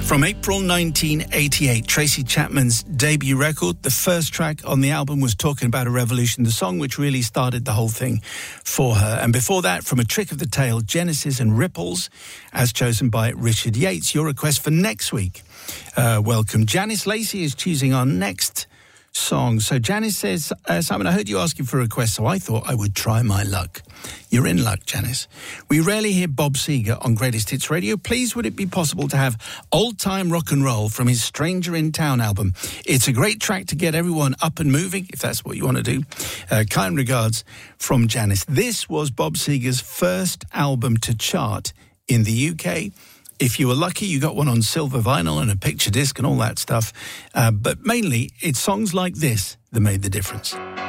From April 1988, Tracy Chapman's debut record, the first track on the album was Talking About a Revolution, the song which really started the whole thing for her. And before that, from A Trick of the Tail, Genesis and Ripples, as chosen by Richard Yates. Your request for next week. Welcome. Janice Lacey is choosing our next song. So Janice says, Simon, I heard you asking for a request, so I thought I would try my luck. You're in luck, Janice. We rarely hear Bob Seger on Greatest Hits Radio. Please, would it be possible to have Old Time Rock and Roll from his Stranger in Town album? It's a great track to get everyone up and moving, if that's what you want to do. Kind regards from Janice. This was Bob Seger's first album to chart in the UK. If you were lucky, you got one on silver vinyl and a picture disc and all that stuff. But mainly, it's songs like this that made the difference.